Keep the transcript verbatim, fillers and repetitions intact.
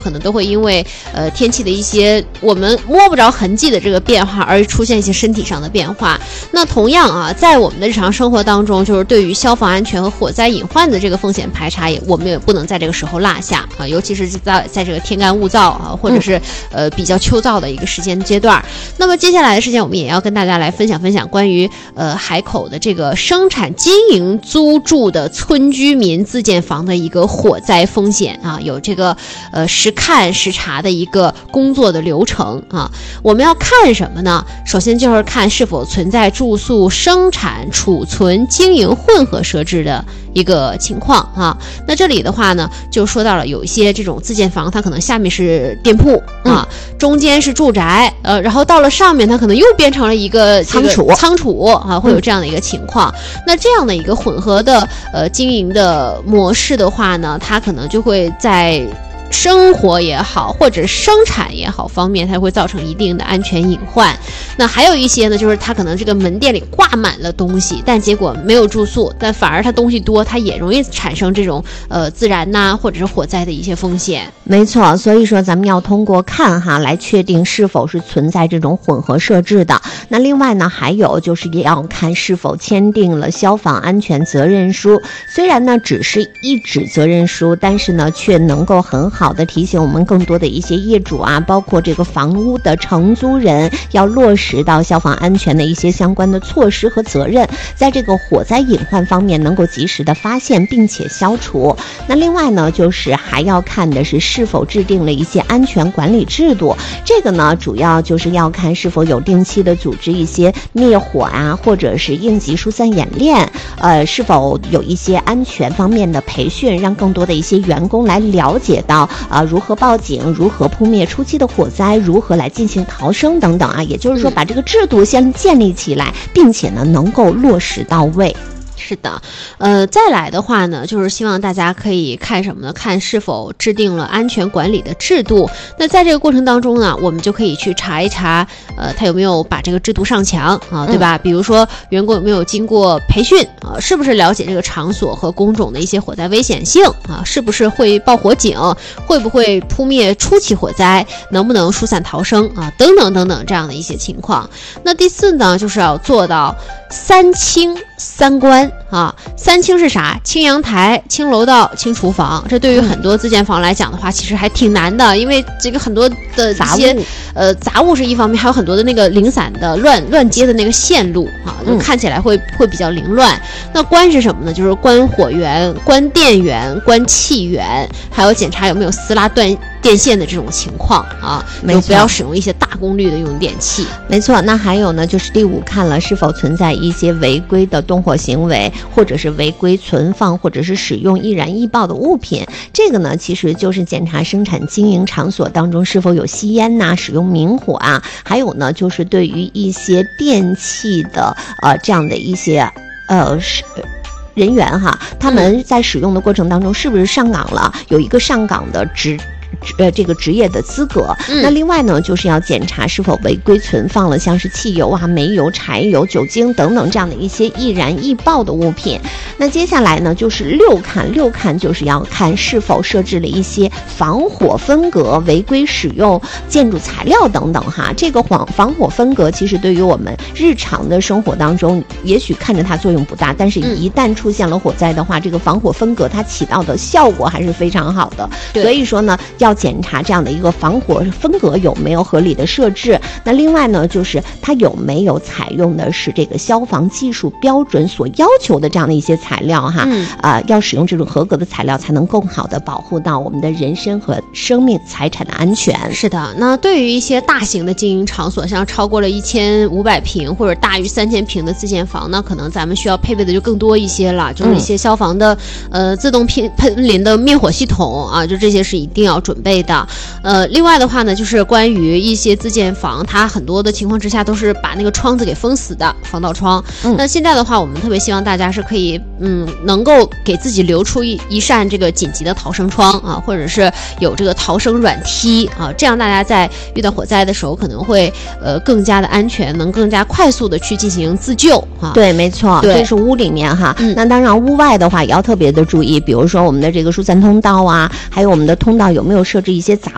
可能都会因为呃天气的一些我们摸不着痕迹的这个变化而出现一些身体上的变化。那同样啊，在我们的日常生活当中，就是对于消防安全和火灾隐患的这个风险排查，也我们也不能在这个时候落下啊，尤其是在在这个天干物燥啊，或者是呃比较秋燥的一个时间阶段。那么接下来的时间，我们也要跟大家来分享分享关于呃海口的这个生产经营租住的村居民自建房的一个火灾风险啊，有这个呃实看实查的一个工作的流程啊。我们要看什么呢？首先就是看是否存在住宿、生产、储存、经营混合设置的一个情况啊。那这里的话呢，就说到了有一些这种自建房，它可能下面是店铺啊、嗯，中间是住宅，呃，然后到了上面它可能又变成了一个仓储， 仓储啊，会有这样的一个情况。嗯、那这样的一个混合的呃经营的模式的话呢，它可能就会在生活也好，或者生产也好方面，它会造成一定的安全隐患。那还有一些呢，就是它可能这个门店里挂满了东西，但结果没有住宿，但反而它东西多，它也容易产生这种呃自燃呐、啊，或者是火灾的一些风险。 没错，所以说咱们要通过看哈来确定是否是存在这种混合设置的。那另外呢，还有就是也要看是否签订了消防安全责任书。虽然呢只是一纸责任书，但是呢却能够很好好的提醒我们更多的一些业主啊，包括这个房屋的承租人，要落实到消防安全的一些相关的措施和责任，在这个火灾隐患方面能够及时的发现并且消除。那另外呢，就是还要看的是是否制定了一些安全管理制度，这个呢主要就是要看是否有定期的组织一些灭火啊，或者是应急疏散演练，呃，是否有一些安全方面的培训，让更多的一些员工来了解到啊，如何报警，如何扑灭初期的火灾，如何来进行逃生等等啊，也就是说把这个制度先建立起来，并且呢能够落实到位。 是的，呃，再来的话呢，就是希望大家可以看什么呢？看是否制定了安全管理的制度。那在这个过程当中呢，我们就可以去查一查，呃，他有没有把这个制度上墙啊，对吧？嗯、比如说员工有没有经过培训啊，是不是了解这个场所和工种的一些火灾危险性啊？是不是会报火警？会不会扑灭初期火灾？能不能疏散逃生啊？等等等等这样的一些情况。那第四呢，就是要做到三清三关。啊，三清是啥？清阳台、清楼道、清厨房。这对于很多自建房来讲的话，其实还挺难的，因为这个很多的杂物，呃，杂物是一方面，还有很多的那个零散的乱乱接的那个线路啊，就看起来会、嗯、会比较凌乱。那关是什么呢？就是关火源、关电源、关气源，还有检查有没有撕拉断电线的这种情况啊，没不要使用一些大功率的用电器。 没错，那还有呢，就是第五，看了是否存在一些违规的动火行为，或者是违规存放或者是使用易燃易爆的物品。这个呢，其实就是检查生产经营场所当中是否有吸烟呐、啊、使用明火啊，还有呢，就是对于一些电器的呃这样的一些呃是。人员哈，他们在使用的过程当中是不是上岗了？有一个上岗的职。呃，这个职业的资格、嗯。那另外呢，就是要检查是否违规存放了像是汽油啊、煤油、柴油、酒精等等这样的一些易燃易爆的物品。那接下来呢，就是六看，六看就是要看是否设置了一些防火分隔、违规使用建筑材料等等哈。这个防防火分隔其实对于我们日常的生活当中，也许看着它作用不大，但是一旦出现了火灾的话，嗯、这个防火分隔它起到的效果还是非常好的。所以说呢，要检查这样的一个防火分隔有没有合理的设置。那另外呢，就是它有没有采用的是这个消防技术标准所要求的这样的一些材料哈。嗯、呃，要使用这种合格的材料，才能更好的保护到我们的人身和生命财产的安全。 是的，那对于一些大型的经营场所，像超过了一千五百平或者大于三千平的自建房呢，可能咱们需要配备的就更多一些了，就是一些消防的、嗯、呃自动喷喷淋的灭火系统啊，就这些是一定要准备的。呃，另外的话呢，就是关于一些自建房，它很多的情况之下都是把那个窗子给封死的防盗窗。嗯、那现在的话，我们特别希望大家是可以，嗯，能够给自己留出一一扇这个紧急的逃生窗啊，或者是有这个逃生软梯啊，这样大家在遇到火灾的时候可能会呃更加的安全，能更加快速的去进行自救啊。 对，没错，这是屋里面哈。嗯、那当然，屋外的话也要特别的注意，比如说我们的这个疏散通道啊，还有我们的通道有没有设置一些杂